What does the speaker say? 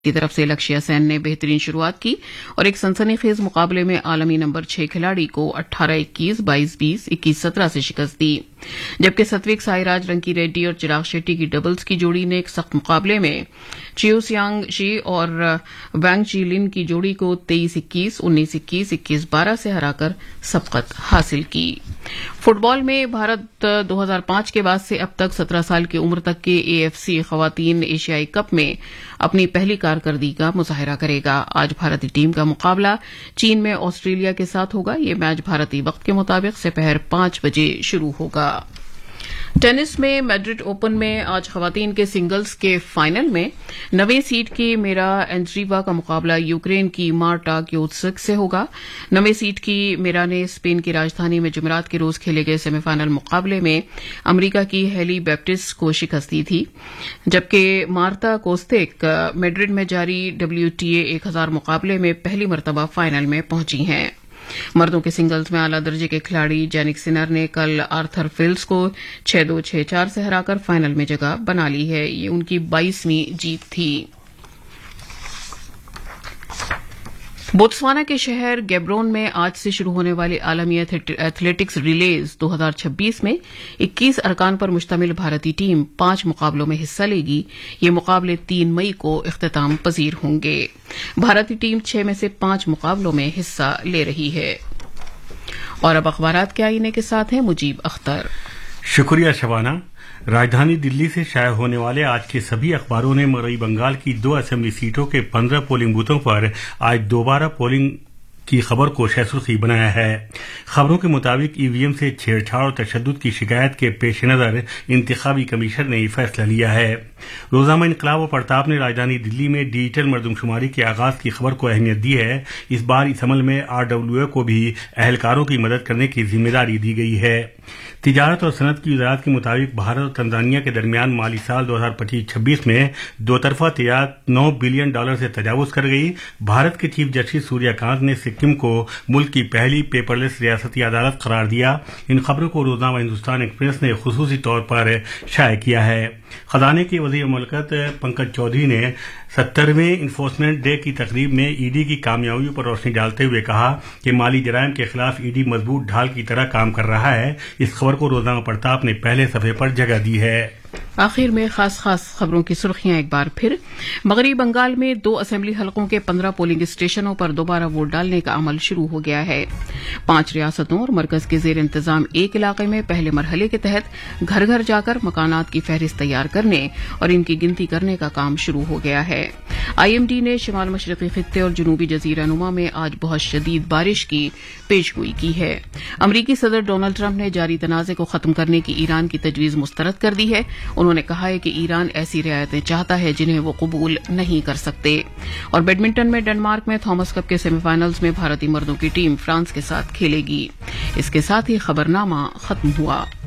की तरफ से लक्ष्य सेन ने बेहतरीन शुरुआत की और एक सनसनीखेज मुकाबले में आलमी नंबर 6 खिलाड़ी को 18-21, 22-20, 21-17 से शिकस्त दी। जबकि सत्विक साईराज रंकी रेड्डी और चिराग शेट्टी की डबल्स की जोड़ी ने एक सख्त मुकाबले में चियोसियांग शी और वैंग चीलिन की जोड़ी को 23-21, 19-21, 21-12 से हराकर सबकत हासिल की। फुटबॉल में भारत 2005 के बाद से अब तक 17 साल की उम्र तक के AFC खवातीन एशियाई कप में अपनी पहली कारकर्दगी का मुजाहिरा करेगा। आज भारतीय टीम का मुकाबला चीन में ऑस्ट्रेलिया के साथ होगा। यह मैच भारतीय वक्त के मुताबिक दोपहर 5 बजे शुरू होगा। टेनिस में मैड्रिड ओपन में आज खवातीन के सिंगल्स के फाइनल में 9वीं सीड की मेरा एंड्रीवा का मुकाबला यूक्रेन की मार्टा क्योत्सिक से होगा। 9वीं सीड की मेरा ने स्पेन की राजधानी में जुमेरात के रोज खेले गए सेमीफाइनल मुकाबले में अमेरिका की हेली बैप्टिस्ट को शिकस्त दी थी, जबकि मार्ता कोस्तेक मैड्रिड में जारी WTA 1000 मुकाबले में पहली मरतबा फाइनल में पहुंची हैं। मर्दों के सिंगल्स में आला दर्जे के खिलाड़ी जैनिक सिनर ने कल आर्थर फिल्स को 6-2, 6-4 से हराकर फाइनल में जगह बना ली है। ये उनकी 22वीं जीत थी। बोत्सवाना के शहर गैब्रोन में आज से शुरू होने वाली आलमी एथलेटिक्स रिलेज 2026 में 21 अरकान पर मुश्तमिल भारतीय टीम 5 मुकाबलों में हिस्सा लेगी। ये मुकाबले 3 मई को इख्तिताम पजीर होंगे। भारतीय टीम 6 में से 5 मुकाबलों में हिस्सा ले रही है। और अब अखबारात के आईने के साथ हैं मुजीब अख्तर। शुक्रिया शबाना। राजधानी दिल्ली से शाया होने वाले आज के सभी अखबारों ने मगरबी बंगाल की 2 असेंबली सीटों के 15 पोलिंग बूथों पर आज दोबारा पोलिंग की खबर को शहसुर्खी बनाया है। खबरों के मुताबिक ईवीएम से छेड़छाड़ और तशद्दुद की शिकायत के पेश नजर इंतखाबी कमीशन ने फैसला लिया है। रोजनामा इनकलाब और प्रताप ने राजधानी दिल्ली में डिजिटल मरदमशुमारी के आगाज की खबर को अहमियत दी है। इस बार इस अमल में RWA को भी अहलकारों की मदद करने की जिम्मेदारी दी गई है। तिजारत और सनत की वजारत के मुताबिक भारत और तंजानिया के दरमियान माली साल 2025-26 में दोतरफा तिजारत $9 बिलियन से तजावुज कर गई। भारत के चीफ जस्टिस सूर्यकांत ने सिक्किम को मुल्क की पहली पेपरलेस रियासती अदालत करार दिया। इन खबरों को रोजनामा हिंदुस्तान एक्सप्रेस ने खुसूसी तौर पर शाया किया है। खजाने के वजीर मुमलकत पंकज चौधरी ने 70वें इन्फोर्समेंट डे की तकरीब में ईडी की कामयाबियों पर रोशनी डालते हुए कहा कि माली जराइम के खिलाफ ईडी मजबूत ढाल की तरह काम कर रहा है। इस खबर को रोजनामा प्रताप ने पहले सफे पर जगह दी है। आखिर में खास खबरों की सुर्खियां एक बार फिर। मगरबी बंगाल में 2 असेंबली हलकों के 15 पोलिंग स्टेशनों पर दोबारा वोट डालने का अमल शुरू हो गया है। 5 रियासतों और मरकज के जेर इंतजाम एक इलाके में पहले मरहले के तहत घर घर जाकर मकानात की फहरिस्त तैयार करने और इनकी गिनती करने का काम शुरू हो गया है। IMD ने शिमाल मशरकी खित्ते और जनूबी जजीरा नुमा में आज बहुत शदीद बारिश की पेशगोई की है। अमरीकी सदर डोनाल्ड ट्रंप ने जारी तनाज़े को खत्म करने की ईरान की तजवीज़ मुस्तरद कर दी है। उन्होंने कहा है कि ईरान ऐसी रियायतें चाहता है जिन्हें वो कबूल नहीं कर सकते। और बैडमिंटन में डेनमार्क में थॉमस कप के सेमीफाइनल्स में भारतीय मर्दों की टीम फ्रांस के साथ खेलेगी। इसके साथ ही खबरनामा खत्म हुआ।